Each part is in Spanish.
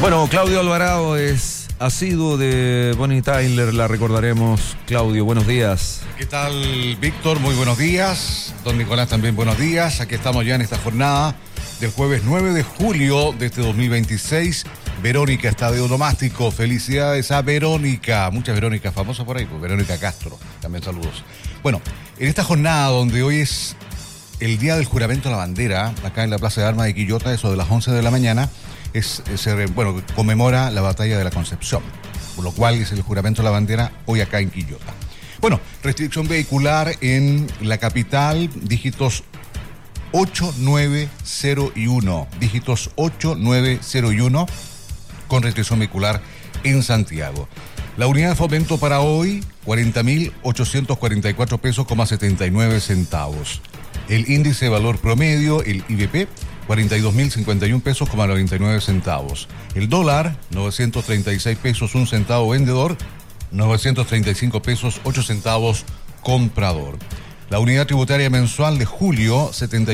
Bueno, Claudio Alvarado es asiduo de Bonnie Tyler, la recordaremos. Claudio, buenos días. ¿Qué tal, Víctor? Muy buenos días. Don Nicolás también buenos días. Aquí estamos ya en esta jornada del jueves 9 de julio de este 2026. Verónica está de onomástico. Felicidades a Verónica. Muchas Verónicas famosas por ahí, pues Verónica Castro. También saludos. Bueno, en esta jornada donde hoy es el día del juramento a la bandera, acá en la Plaza de Armas de Quillota, eso de las 11 de la mañana, conmemora la batalla de la Concepción, por lo cual es el juramento a la bandera hoy acá en Quillota. Bueno, restricción vehicular en la capital, dígitos 8901, dígitos 8901, con restricción vehicular en Santiago. La unidad de fomento para hoy, 40.844 pesos, 79 centavos. El índice de valor promedio, el IVP, 42.051 pesos, 99 centavos. El dólar, 936 pesos, 1 centavo vendedor, 935 pesos, 8 centavos comprador. La unidad tributaria mensual de julio,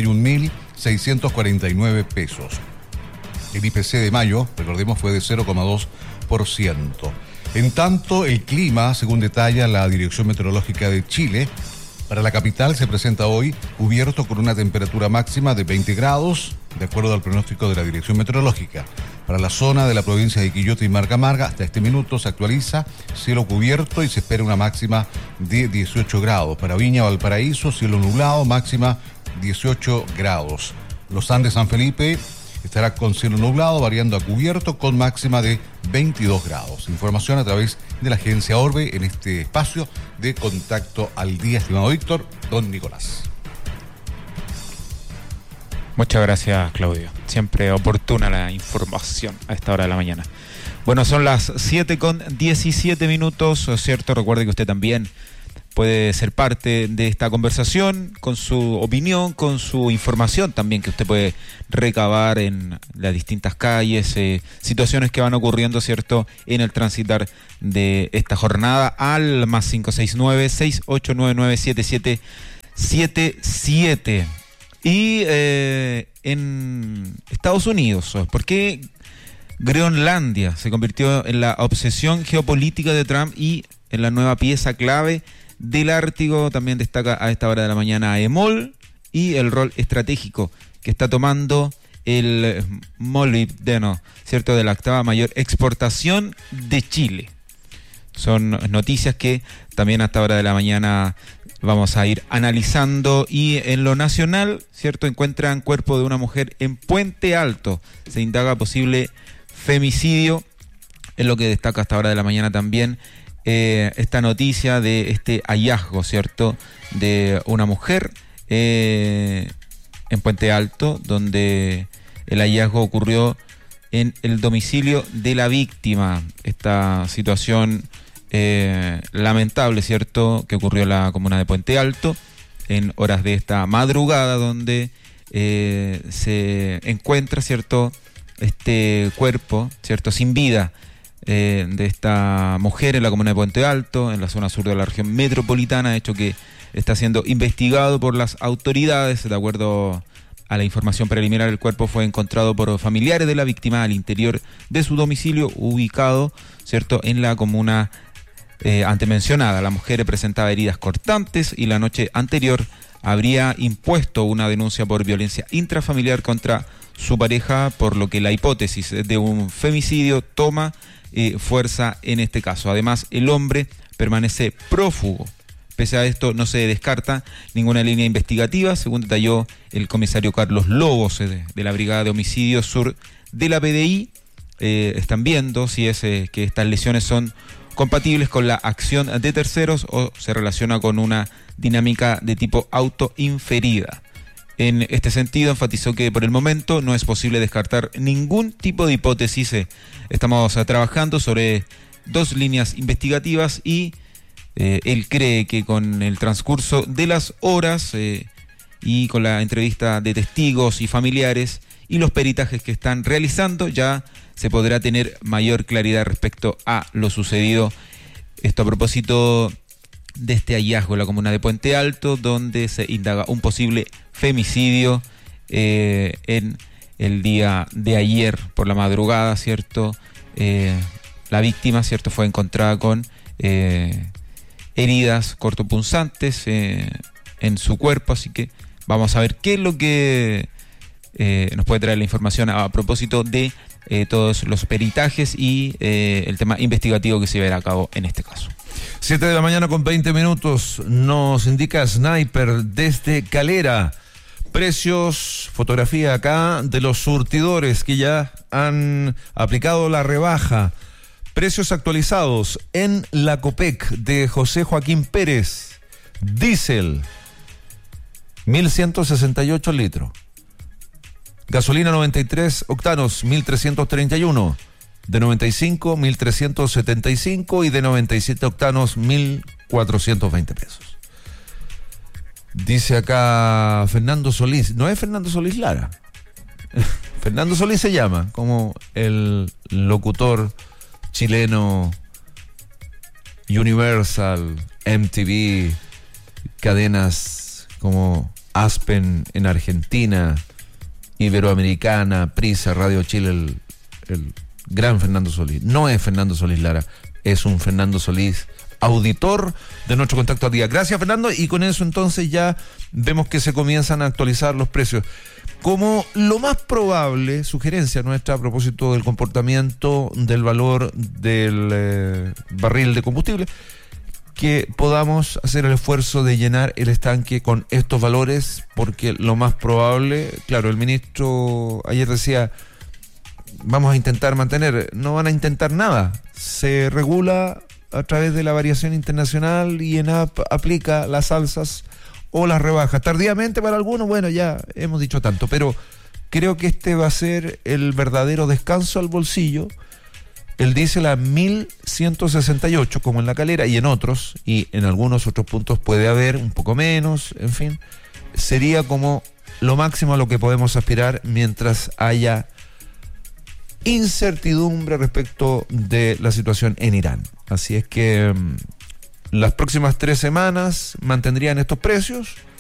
71.649 pesos. El IPC de mayo, recordemos, fue de 0,2%. En tanto, el clima, según detalla la Dirección Meteorológica de Chile, para la capital se presenta hoy cubierto con una temperatura máxima de 20 grados, de acuerdo al pronóstico de la Dirección Meteorológica. Para la zona de la provincia de Quillota y Marca Marga, hasta este minuto se actualiza cielo cubierto y se espera una máxima de 18 grados. Para Viña, Valparaíso, cielo nublado, máxima 18 grados. Los Andes, San Felipe, estará con cielo nublado, variando a cubierto, con máxima de 22 grados. Información a través de la agencia Orbe en este espacio de contacto al día, estimado Víctor, don Nicolás. Muchas gracias, Claudio. Siempre oportuna la información a esta hora de la mañana. Bueno, son las 7:17, ¿cierto? Recuerde que usted también puede ser parte de esta conversación con su opinión, con su información también que usted puede recabar en las distintas calles, situaciones que van ocurriendo, ¿cierto?, en el transitar de esta jornada al más 569-6899-7777. Y en Estados Unidos, ¿por qué Groenlandia se convirtió en la obsesión geopolítica de Trump y en la nueva pieza clave del Ártico? También destaca a esta hora de la mañana EMOL y el rol estratégico que está tomando el molibdeno, ¿cierto?, de la octava mayor exportación de Chile. Son noticias que también a esta hora de la mañana vamos a ir analizando. Y en lo nacional, ¿cierto?, encuentran cuerpo de una mujer en Puente Alto. Se indaga posible femicidio, es lo que destaca a esta hora de la mañana también esta noticia de este hallazgo, ¿cierto?, de una mujer en Puente Alto, donde el hallazgo ocurrió en el domicilio de la víctima. Esta situación lamentable, ¿cierto?, que ocurrió en la comuna de Puente Alto en horas de esta madrugada, donde se encuentra, ¿cierto?, este cuerpo, ¿cierto?, sin vida de esta mujer en la comuna de Puente Alto, en la zona sur de la región metropolitana, hecho que está siendo investigado por las autoridades. De acuerdo a la información preliminar, el cuerpo fue encontrado por familiares de la víctima al interior de su domicilio, ubicado, ¿cierto?, en la comuna antemencionada. La mujer presentaba heridas cortantes y la noche anterior habría impuesto una denuncia por violencia intrafamiliar contra su pareja, por lo que la hipótesis de un femicidio toma fuerza en este caso. Además, el hombre permanece prófugo. Pese a esto, no se descarta ninguna línea investigativa, según detalló el comisario Carlos Lobos de la Brigada de Homicidios Sur de la PDI. Están viendo si es que estas lesiones son compatibles con la acción de terceros o se relaciona con una dinámica de tipo autoinferida. En este sentido, enfatizó que por el momento no es posible descartar ningún tipo de hipótesis. Estamos trabajando sobre 2 líneas investigativas y él cree que con el transcurso de las horas y con la entrevista de testigos y familiares y los peritajes que están realizando, ya se podrá tener mayor claridad respecto a lo sucedido. Esto a propósito de este hallazgo en la comuna de Puente Alto, donde se indaga un posible femicidio en el día de ayer por la madrugada, ¿cierto? La víctima, ¿cierto?, fue encontrada con heridas cortopunzantes en su cuerpo, así que vamos a ver qué es lo que nos puede traer la información a propósito de todos los peritajes y el tema investigativo que se llevará a cabo en este caso. 7 de la mañana con 20 minutos, nos indica Sniper desde Calera. Precios, fotografía acá de los surtidores que ya han aplicado la rebaja. Precios actualizados en la Copec de José Joaquín Pérez. Diésel, 1.168 litros. Gasolina 93 octanos, 1.331. De 95, 1.375 y de 97 octanos, 1.420 pesos. Dice acá Fernando Solís, no es Fernando Solís Lara. Fernando Solís se llama, como el locutor chileno, Universal, MTV, cadenas como Aspen en Argentina, Iberoamericana, Prisa, Radio Chile, el gran Fernando Solís. No es Fernando Solís Lara, es un Fernando Solís auditor de nuestro contacto a día. Gracias, Fernando, y con eso entonces ya vemos que se comienzan a actualizar los precios. Como lo más probable, sugerencia nuestra a propósito del comportamiento del valor del barril de combustible, que podamos hacer el esfuerzo de llenar el estanque con estos valores, porque lo más probable, claro, el ministro ayer decía, vamos a intentar mantener, no van a intentar nada, se regula a través de la variación internacional y ENAP aplica las alzas o las rebajas. Tardíamente para algunos, bueno, ya hemos dicho tanto, pero creo que este va a ser el verdadero descanso al bolsillo. El diésel a 1.168, como en La Calera y en otros, y en algunos otros puntos puede haber un poco menos, en fin, sería como lo máximo a lo que podemos aspirar mientras haya incertidumbre respecto de la situación en Irán. Así es que las próximas 3 semanas mantendrían estos precios,